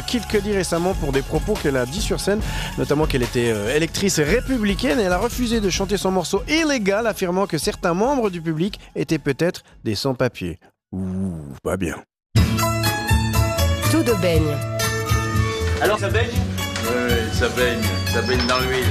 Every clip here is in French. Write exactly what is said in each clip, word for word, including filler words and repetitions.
Kid Cudi récemment pour des propos qu'elle a dit sur scène, notamment qu'elle était euh, électrice républicaine et elle a refusé de chanter son morceau illégal, affirmant que certains membres du public étaient peut-être des sans-papiers. Ouh, pas bien. Tout de baigne. Alors ça baigne ? Oui, ça baigne, ça baigne dans l'huile.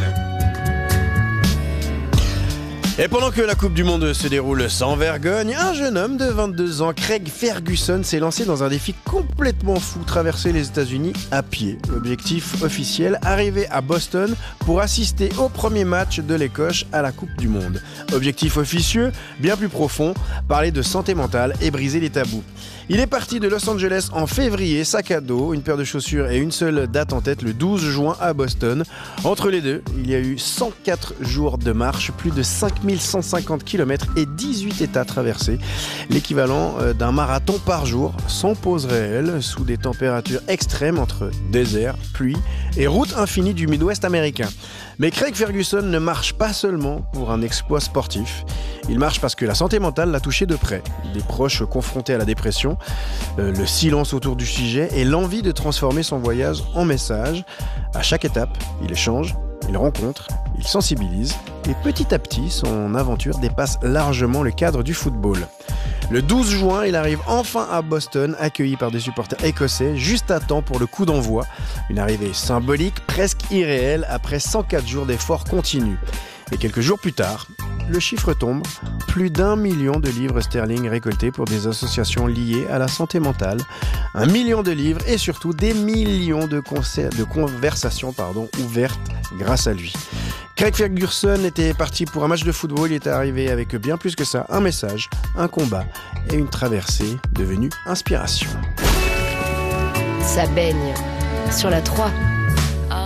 Et pendant que la Coupe du Monde se déroule sans vergogne, un jeune homme de vingt-deux ans, Craig Ferguson, s'est lancé dans un défi complètement fou, traverser les États-Unis à pied. L'objectif officiel, arriver à Boston pour assister au premier match de l'Écosse à la Coupe du Monde. Objectif officieux, bien plus profond, parler de santé mentale et briser les tabous. Il est parti de Los Angeles en février, sac à dos, une paire de chaussures et une seule date en tête, le douze juin à Boston. Entre les deux, il y a eu cent quatre jours de marche, plus de cinq mille cent cinquante kilomètres et dix-huit États traversés, l'équivalent d'un marathon par jour, sans pause réelle, sous des températures extrêmes entre désert, pluie et route infinie du Midwest américain. Mais Craig Ferguson ne marche pas seulement pour un exploit sportif, il marche parce que la santé mentale l'a touché de près. Des proches confrontés à la dépression, euh, le silence autour du sujet et l'envie de transformer son voyage en message. À chaque étape, il échange, il rencontre, il sensibilise et petit à petit, son aventure dépasse largement le cadre du football. Le douze juin, il arrive enfin à Boston, accueilli par des supporters écossais, juste à temps pour le coup d'envoi. Une arrivée symbolique, presque irréelle, après cent quatre jours d'efforts continus. Et quelques jours plus tard, le chiffre tombe, plus d'un million de livres sterling récoltés pour des associations liées à la santé mentale, un million de livres et surtout des millions de, concer- de conversations pardon, ouvertes grâce à lui. Craig Ferguson était parti pour un match de football, il était arrivé avec bien plus que ça, un message, un combat et une traversée devenue inspiration. Ça baigne sur la trois.